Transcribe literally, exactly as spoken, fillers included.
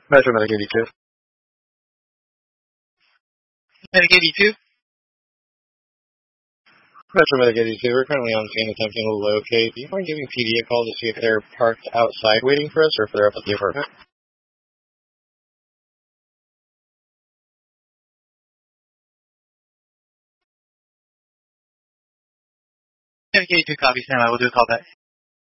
Metro Medic eighty-two. Medic eighty-two? Metro Medic eighty-two, we're currently on scene attempting to locate. Do you mind giving P D a call to see if they're parked outside waiting for us or if they're up at the apartment? Medic eighty-two, copy, stand by, we'll do a call back.